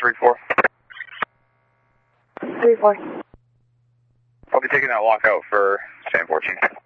3-4. 3-4. I'll be taking that lockout for San 14.